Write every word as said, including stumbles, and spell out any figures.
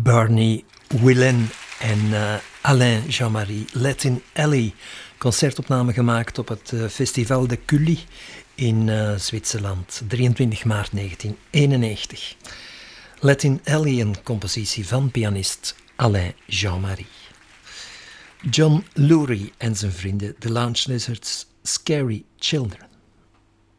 Barney Whelan en uh, Alain Jean-Marie. Latin Alley, concertopname gemaakt op het uh, Festival de Cully in uh, Zwitserland, drieëntwintig maart negentien eenennegentig. Latin Alley, een compositie van pianist Alain Jean-Marie. John Lurie en zijn vrienden, The Lounge Lizards, Scary Children.